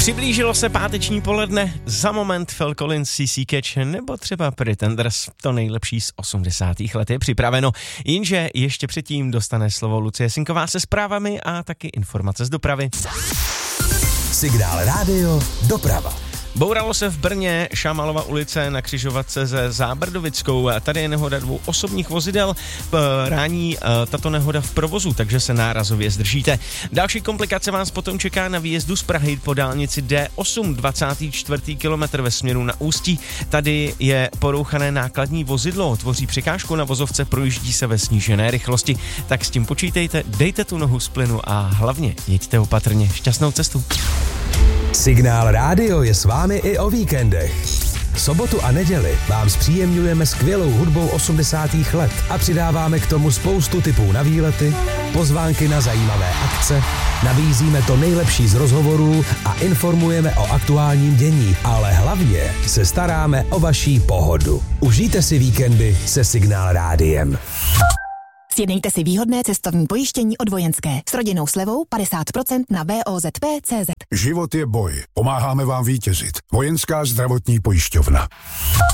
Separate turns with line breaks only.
Přiblížilo se páteční poledne, za moment Phil Collins, CC Catch nebo třeba Pretenders, to nejlepší z 80. let je připraveno, jenže ještě předtím dostane slovo Lucie Sinková se zprávami a taky informace z dopravy.
Signál rádio doprava.
Bouralo se v Brně, Šamalova ulice na křižovatce se Zábrdovickou. Tady je nehoda 2 osobních vozidel. Rání tato nehoda v provozu, takže se nárazově zdržíte. Další komplikace vás potom čeká na výjezdu z Prahy po dálnici D8, 24. kilometr ve směru na Ústí. Tady je porouchané nákladní vozidlo, tvoří překážku na vozovce, projíždí se ve snížené rychlosti. Tak s tím počítejte, dejte tu nohu z plynu a hlavně jeďte opatrně. Šťastnou cestu.
Signál rádio je s vámi i o víkendech. V sobotu a neděli vám zpříjemňujeme skvělou hudbou 80. let a přidáváme k tomu spoustu tipů na výlety, pozvánky na zajímavé akce, nabízíme to nejlepší z rozhovorů a informujeme o aktuálním dění, ale hlavně se staráme o vaší pohodu. Užijte si víkendy se Signál rádiem.
Sjednejte si výhodné cestovní pojištění od Vojenské s rodinnou slevou 50% na VOZP.cz.
Život je boj. Pomáháme vám vítězit. Vojenská zdravotní pojišťovna.